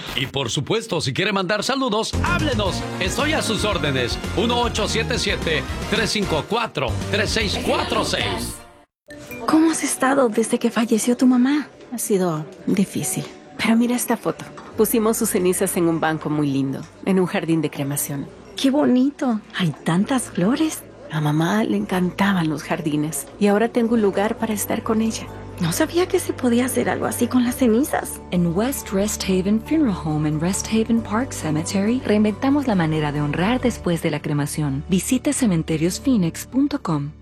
Y por supuesto, si quiere mandar saludos, háblenos. Estoy a sus órdenes. 1877-354-3646. ¿Cómo has estado desde que falleció tu mamá? Ha sido difícil. Pero mira esta foto. Pusimos sus cenizas en un banco muy lindo, en un jardín de cremación. ¡Qué bonito! Hay tantas flores. A mamá le encantaban los jardines y ahora tengo un lugar para estar con ella. No sabía que se podía hacer algo así con las cenizas. En West Rest Haven Funeral Home en Rest Haven Park Cemetery reinventamos la manera de honrar después de la cremación. Visite cementeriosphoenix.com.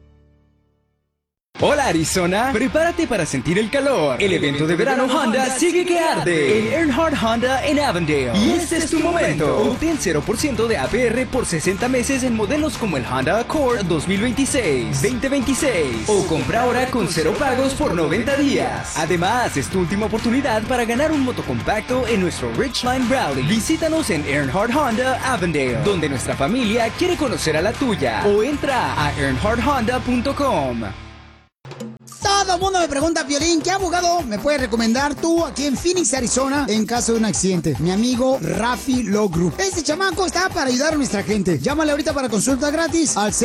Hola Arizona, prepárate para sentir el calor. El evento de verano Honda sigue que arde en Earnhardt Honda en Avondale. Y este es tu momento. Obtén 0% de APR por 60 meses en modelos como el Honda Accord 2026, 2026 o compra ahora con 0 pagos por 90 días. Además, es tu última oportunidad para ganar un motocompacto en nuestro Ridgeline Rally. Visítanos en Earnhardt Honda Avondale, donde nuestra familia quiere conocer a la tuya. O entra a earnhardthonda.com. Todo el mundo me pregunta, Piolín, ¿qué abogado me puedes recomendar tú aquí en Phoenix, Arizona, en caso de un accidente? Mi amigo Rafi Law Group. Este chamaco está para ayudar a nuestra gente. Llámale ahorita para consulta gratis al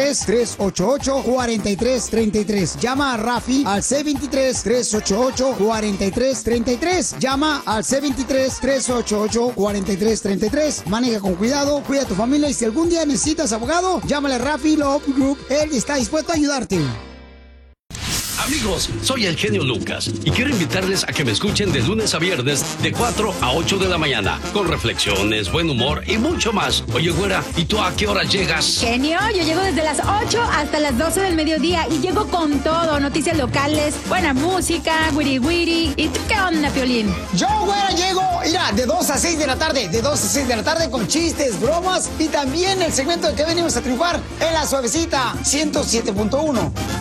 C23-388-4333. Llama a Rafi al C23-388-4333. Llama al C23-388-4333. Maneja con cuidado, cuida a tu familia y si algún día necesitas abogado, llámale a Rafi Law Group. Él está dispuesto a ayudarte. Amigos, soy el genio Lucas y quiero invitarles a que me escuchen de lunes a viernes de 4 a 8 de la mañana con reflexiones, buen humor y mucho más. Oye, güera, ¿y tú a qué hora llegas? Genio, yo llego desde las 8 hasta las 12 del mediodía y llego con todo, noticias locales, buena música, wiri wiri. ¿Y tú qué onda, Piolín? Yo, güera, llego, mira, de 2 a 6 de la tarde, de 2 a 6 de la tarde con chistes, bromas y también el segmento de que venimos a triunfar en La Suavecita 107.1.